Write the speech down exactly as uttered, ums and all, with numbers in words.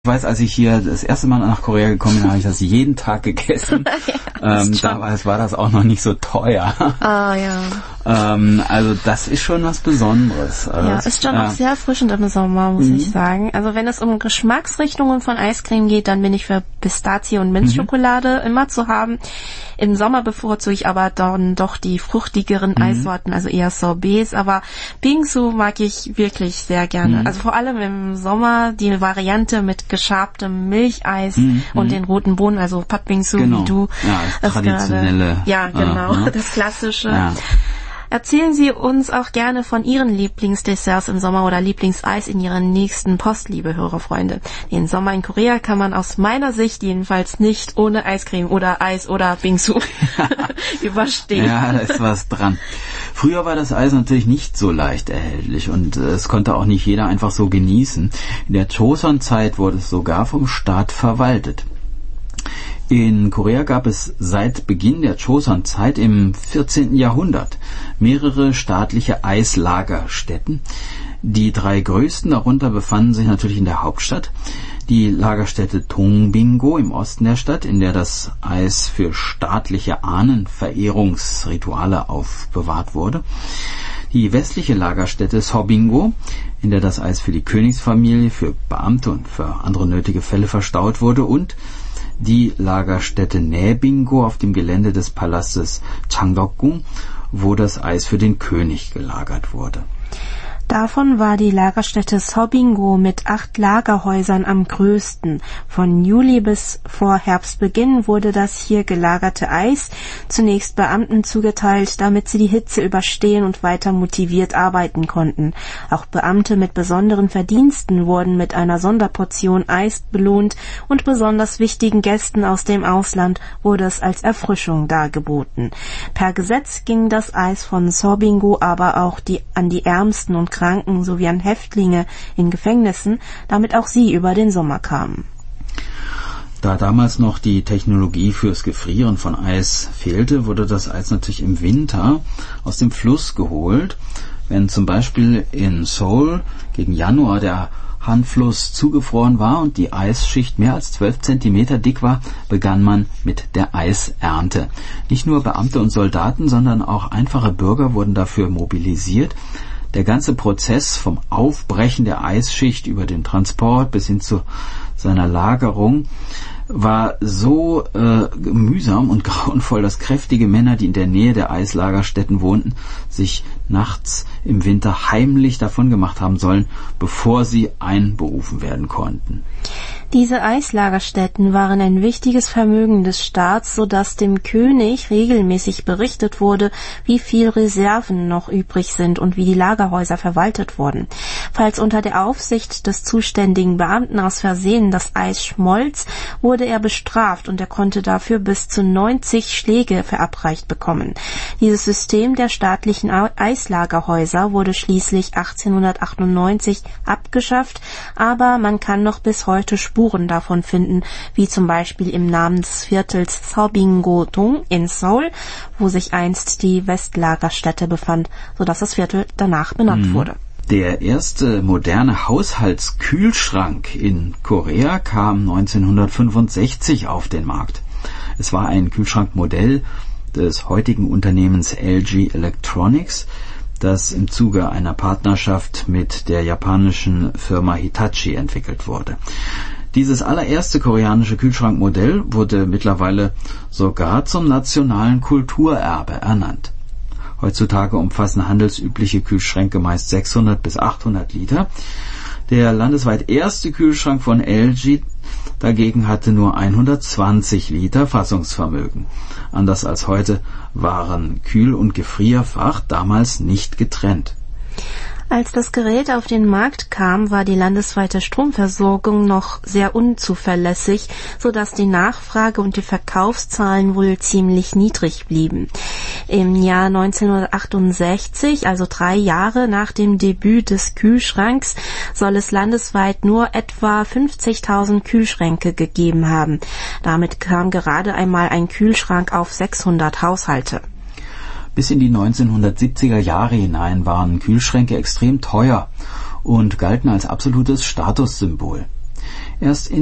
Ich weiß, als ich hier das erste Mal nach Korea gekommen bin, habe ich das jeden Tag gegessen. ja, ähm, damals war das auch noch nicht so teuer. Ah, ja. ähm, also das ist schon was Besonderes. Also ja, das, ist schon ja. auch sehr erfrischend im Sommer, muss mhm. ich sagen. Also wenn es um Geschmacksrichtungen von Eiscreme geht, dann bin ich für Pistazie und Minzschokolade mhm. immer zu haben. Im Sommer bevorzuge ich aber dann doch die fruchtigeren mhm. Eissorten, also eher Sorbets. Aber Bingsu mag ich wirklich sehr gerne. Mhm. Also vor allem im Sommer die Variante mit geschabtem Milcheis mhm. und den roten Bohnen, also Patbingsu, genau. wie du. Ja, das traditionelle. Gerade, ja, genau, ah, das klassische. Ja. Erzählen Sie uns auch gerne von Ihren Lieblingsdesserts im Sommer oder Lieblingseis in Ihrer nächsten Post, liebe Hörerfreunde. Den Sommer in Korea kann man aus meiner Sicht jedenfalls nicht ohne Eiscreme oder Eis oder Bingsu überstehen. Ja, da ist was dran. Früher war das Eis natürlich nicht so leicht erhältlich und äh, es konnte auch nicht jeder einfach so genießen. In der Joseon-Zeit wurde es sogar vom Staat verwaltet. In Korea gab es seit Beginn der Joseon-Zeit im vierzehnten Jahrhundert mehrere staatliche Eislagerstätten. Die drei größten darunter befanden sich natürlich in der Hauptstadt. Die Lagerstätte Dongbingo im Osten der Stadt, in der das Eis für staatliche Ahnenverehrungsrituale aufbewahrt wurde. Die westliche Lagerstätte Sobingo, in der das Eis für die Königsfamilie, für Beamte und für andere nötige Fälle verstaut wurde, und die Lagerstätte Naebingo auf dem Gelände des Palastes Changdeokgung, wo das Eis für den König gelagert wurde. Davon war die Lagerstätte Sobingo mit acht Lagerhäusern am größten. Von Juli bis vor Herbstbeginn wurde das hier gelagerte Eis zunächst Beamten zugeteilt, damit sie die Hitze überstehen und weiter motiviert arbeiten konnten. Auch Beamte mit besonderen Verdiensten wurden mit einer Sonderportion Eis belohnt und besonders wichtigen Gästen aus dem Ausland wurde es als Erfrischung dargeboten. Per Gesetz ging das Eis von Sobingo aber auch die, an die Ärmsten und Kranken sowie an Häftlinge in Gefängnissen, damit auch sie über den Sommer kamen. Da damals noch die Technologie fürs Gefrieren von Eis fehlte, wurde das Eis natürlich im Winter aus dem Fluss geholt. Wenn zum Beispiel in Seoul gegen Januar der Han-Fluss zugefroren war und die Eisschicht mehr als zwölf Zentimeter dick war, begann man mit der Eisernte. Nicht nur Beamte und Soldaten, sondern auch einfache Bürger wurden dafür mobilisiert. Der ganze Prozess vom Aufbrechen der Eisschicht über den Transport bis hin zu seiner Lagerung war so äh, mühsam und grauenvoll, dass kräftige Männer, die in der Nähe der Eislagerstätten wohnten, sich nachts im Winter heimlich davon gemacht haben sollen, bevor sie einberufen werden konnten. Diese Eislagerstätten waren ein wichtiges Vermögen des Staats, sodass dem König regelmäßig berichtet wurde, wie viel Reserven noch übrig sind und wie die Lagerhäuser verwaltet wurden. Falls unter der Aufsicht des zuständigen Beamten aus Versehen das Eis schmolz, wurde er bestraft und er konnte dafür bis zu neunzig Schläge verabreicht bekommen. Dieses System der staatlichen Eislagerhäuser wurde schließlich achtzehnhundertachtundneunzig abgeschafft, aber man kann noch bis heute Spuren davon finden, wie zum Beispiel im Namen des Viertels Sobingo-dong in Seoul, wo sich einst die Westlagerstätte befand, sodass das Viertel danach benannt mhm. wurde. Der erste moderne Haushaltskühlschrank in Korea kam neunzehnhundertfünfundsechzig auf den Markt. Es war ein Kühlschrankmodell des heutigen Unternehmens L G Electronics, das im Zuge einer Partnerschaft mit der japanischen Firma Hitachi entwickelt wurde. Dieses allererste koreanische Kühlschrankmodell wurde mittlerweile sogar zum nationalen Kulturerbe ernannt. Heutzutage umfassen handelsübliche Kühlschränke meist sechshundert bis achthundert Liter. Der landesweit erste Kühlschrank von L G dagegen hatte nur hundertzwanzig Liter Fassungsvermögen. Anders als heute waren Kühl- und Gefrierfach damals nicht getrennt. Als das Gerät auf den Markt kam, war die landesweite Stromversorgung noch sehr unzuverlässig, sodass die Nachfrage und die Verkaufszahlen wohl ziemlich niedrig blieben. Im Jahr neunzehnhundertachtundsechzig, also drei Jahre nach dem Debüt des Kühlschranks, soll es landesweit nur etwa fünfzigtausend Kühlschränke gegeben haben. Damit kam gerade einmal ein Kühlschrank auf sechshundert Haushalte. Bis in die neunzehnhundertsiebziger Jahre hinein waren Kühlschränke extrem teuer und galten als absolutes Statussymbol. Erst